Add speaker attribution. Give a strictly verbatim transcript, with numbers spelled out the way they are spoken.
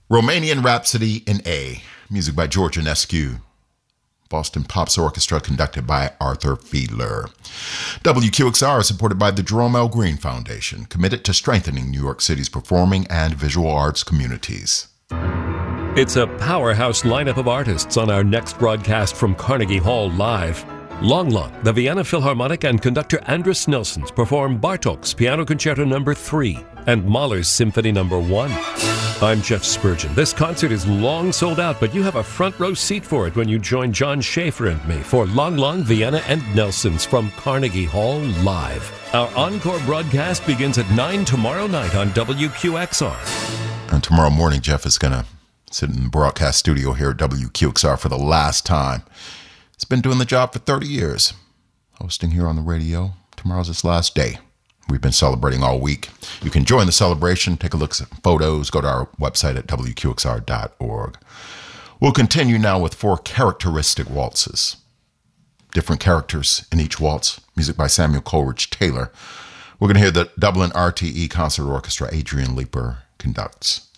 Speaker 1: Romanian Rhapsody in A, music by George Enescu. Boston Pops Orchestra, conducted by Arthur Fiedler. W Q X R is supported by the Jerome L. Green Foundation, committed to strengthening New York City's performing and visual arts communities.
Speaker 2: It's a powerhouse lineup of artists on our next broadcast from Carnegie Hall Live. Long Long, the Vienna Philharmonic and conductor Andris Nelsons perform Bartók's Piano Concerto number three and Mahler's Symphony number one. I'm Jeff Spurgeon. This concert is long sold out, but you have a front row seat for it when you join John Schaefer and me for Long Long, Vienna and Nelsons from Carnegie Hall Live. Our encore broadcast begins at nine tomorrow night on W Q X R.
Speaker 1: And tomorrow morning, Jeff is going to sit in the broadcast studio here at W Q X R for the last time. He's been doing the job for thirty years, hosting here on the radio. Tomorrow's his last day. We've been celebrating all week. You can join the celebration, take a look at photos, go to our website at W Q X R dot org. We'll continue now with four characteristic waltzes. Different characters in each waltz. Music by Samuel Coleridge Taylor. We're going to hear the Dublin R T E Concert Orchestra. Adrian Leeper conducts.